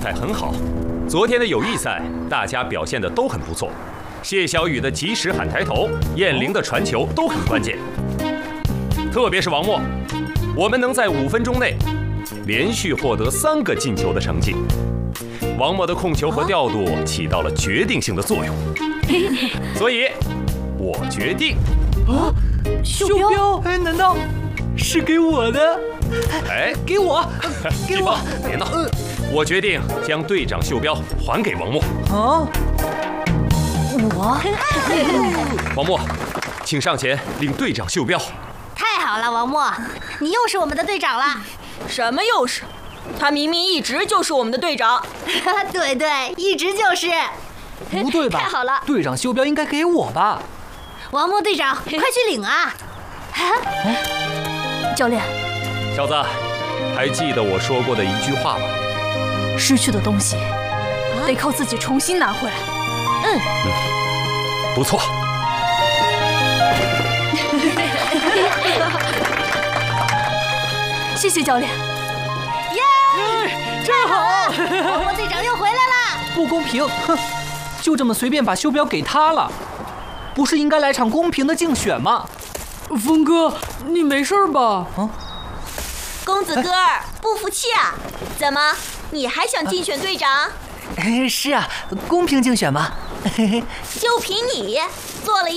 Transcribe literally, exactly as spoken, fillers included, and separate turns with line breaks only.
态很好。昨天的友谊赛，大家表现的都很不错。谢小雨的及时喊抬头，燕玲的传球都很关键。特别是王默，我们能在五分钟内连续获得三个进球的成绩。王默的控球和调度起到了决定性的作用，所以，我决定。
啊，袖标？哎，难道是给我的？
哎，
给我，给我！
别闹！我决定将队长袖标还给王默。
啊！
我，
王默，请上前领队长袖标。
太好了，王默，你又是我们的队长了。
什么又是？他明明一直就是我们的队长。
对对，一直就是。
不对吧？
太好了，
队长袖标应该给我吧？
王默队长，快去领啊！啊，
教练，
小子，还记得我说过的一句话吗？
失去的东西得靠自己重新拿回来。嗯
嗯，不错。
谢谢教练。
耶！
真好！
王默队长又回来了。
不公平！哼，就这么随便把袖标给他了，不是应该来场公平的竞选吗？
峰哥，你没事吧？
啊，
公子哥儿，不服气啊？怎么，你还想竞选队长？
是啊，公平竞选嘛。
就凭你做了一